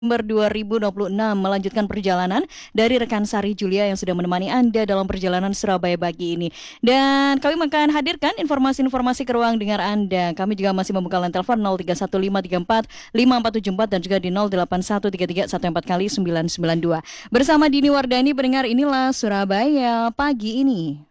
November 2026 melanjutkan perjalanan dari rekan Sari Julia yang sudah menemani Anda dalam perjalanan Surabaya pagi ini. Dan kami akan hadirkan informasi-informasi ke ruang dengar Anda. Kami juga masih membuka line telepon 0315345454 dan juga di 08133114 kali 992. Bersama Dini Wardani pendengar inilah Surabaya pagi ini.